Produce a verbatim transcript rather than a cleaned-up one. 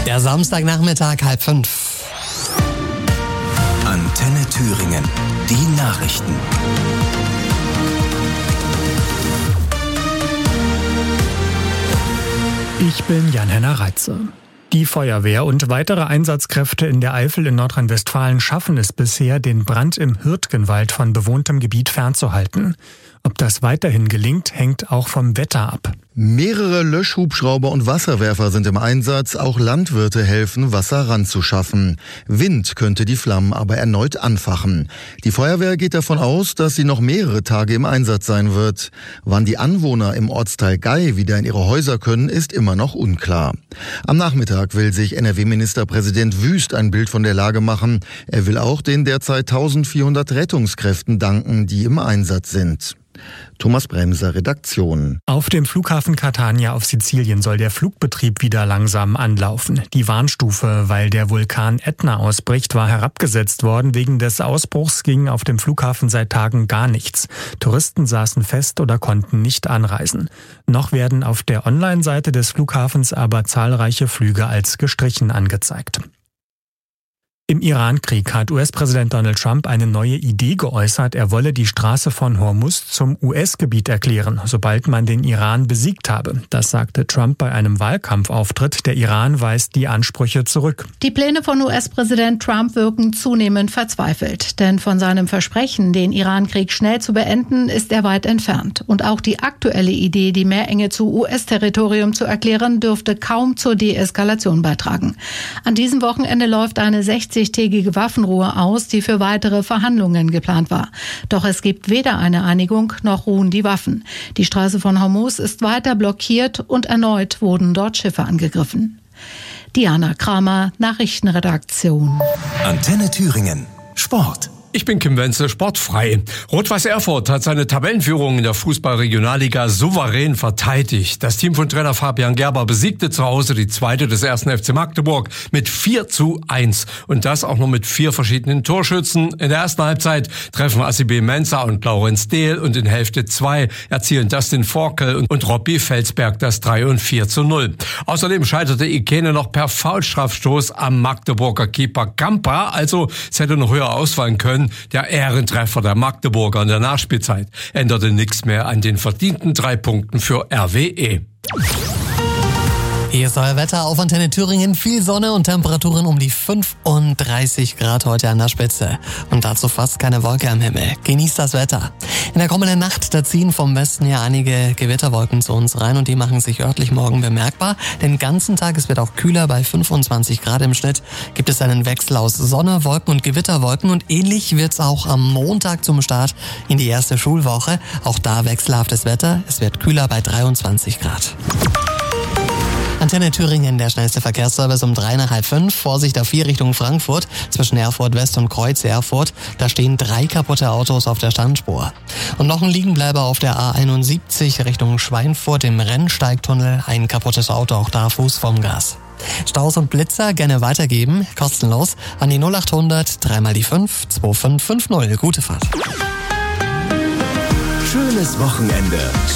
Der Samstagnachmittag, halb fünf. Antenne Thüringen, die Nachrichten. Ich bin Jan-Henner Reitze. Die Feuerwehr und weitere Einsatzkräfte in der Eifel in Nordrhein-Westfalen schaffen es bisher, den Brand im Hürtgenwald von bewohntem Gebiet fernzuhalten. Ob das weiterhin gelingt, hängt auch vom Wetter ab. Mehrere Löschhubschrauber und Wasserwerfer sind im Einsatz. Auch Landwirte helfen, Wasser ranzuschaffen. Wind könnte die Flammen aber erneut anfachen. Die Feuerwehr geht davon aus, dass sie noch mehrere Tage im Einsatz sein wird. Wann die Anwohner im Ortsteil Gei wieder in ihre Häuser können, ist immer noch unklar. Am Nachmittag will sich N R W-Ministerpräsident Wüst ein Bild von der Lage machen. Er will auch den derzeit eintausendvierhundert Rettungskräften danken, die im Einsatz sind. Thomas Bremser, Redaktion. Auf dem Flughafen Catania auf Sizilien soll der Flugbetrieb wieder langsam anlaufen. Die Warnstufe, weil der Vulkan Ätna ausbricht, war herabgesetzt worden. Wegen des Ausbruchs ging auf dem Flughafen seit Tagen gar nichts. Touristen saßen fest oder konnten nicht anreisen. Noch werden auf der Online-Seite des Flughafens aber zahlreiche Flüge als gestrichen angezeigt. Im Iran-Krieg hat U S-Präsident Donald Trump eine neue Idee geäußert. Er wolle die Straße von Hormuz zum U S-Gebiet erklären, sobald man den Iran besiegt habe. Das sagte Trump bei einem Wahlkampfauftritt. Der Iran weist die Ansprüche zurück. Die Pläne von U S-Präsident Trump wirken zunehmend verzweifelt. Denn von seinem Versprechen, den Iran-Krieg schnell zu beenden, ist er weit entfernt. Und auch die aktuelle Idee, die Meerenge zu U S-Territorium zu erklären, dürfte kaum zur Deeskalation beitragen. An diesem Wochenende läuft eine sechzig tägige Waffenruhe aus, die für weitere Verhandlungen geplant war. Doch es gibt weder eine Einigung noch ruhen die Waffen. Die Straße von Hormuz ist weiter blockiert und erneut wurden dort Schiffe angegriffen. Diana Kramer, Nachrichtenredaktion. Antenne Thüringen, Sport. Ich bin Kim Wenzel, sportfrei. Rot-Weiß Erfurt hat seine Tabellenführung in der Fußball-Regionalliga souverän verteidigt. Das Team von Trainer Fabian Gerber besiegte zu Hause die zweite des ersten F C Magdeburg mit vier zu eins. Und das auch noch mit vier verschiedenen Torschützen. In der ersten Halbzeit treffen Assibé Mensah und Laurenz Dehl und in Hälfte zwei erzielen Dustin Forkel und Robby Felsberg das drei und vier zu null. Außerdem scheiterte Ikene noch per Foulstrafstoß am Magdeburger Keeper Kampa. Also es hätte noch höher ausfallen können. Der Ehrentreffer der Magdeburger in der Nachspielzeit änderte nichts mehr an den verdienten drei Punkten für R W E. Hier ist euer Wetter auf Antenne Thüringen. Viel Sonne und Temperaturen um die fünfunddreißig Grad heute an der Spitze. Und dazu fast keine Wolke am Himmel. Genießt das Wetter. In der kommenden Nacht, da ziehen vom Westen her einige Gewitterwolken zu uns rein und die machen sich örtlich morgen bemerkbar. Den ganzen Tag, es wird auch kühler, bei fünfundzwanzig Grad im Schnitt, gibt es einen Wechsel aus Sonne, Wolken und Gewitterwolken. Und ähnlich wird es auch am Montag zum Start in die erste Schulwoche. Auch da wechselhaftes Wetter. Es wird kühler bei dreiundzwanzig Grad. Antenne Thüringen, der schnellste Verkehrsservice um drei nach halb fünf. Vorsicht auf vier Richtung Frankfurt, zwischen Erfurt West und Kreuz Erfurt. Da stehen drei kaputte Autos auf der Standspur. Und noch ein Liegenbleiber auf der A einundsiebzig Richtung Schweinfurt im Rennsteigtunnel. Ein kaputtes Auto, auch da Fuß vom Gas. Staus und Blitzer gerne weitergeben, kostenlos, an die null achthundert, dreimal die fünf, zwei fünf fünf null. Gute Fahrt. Schönes Wochenende.